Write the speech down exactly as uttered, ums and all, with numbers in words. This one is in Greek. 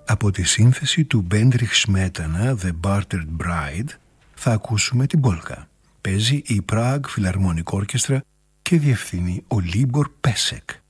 Από τη σύνθεση του Μπέντριχ Σμέτανα The Bartered Bride θα ακούσουμε την πόλκα. Παίζει η Prague Philharmonic Orchestra και διευθύνει ο Λίμπορ Πέσεκ.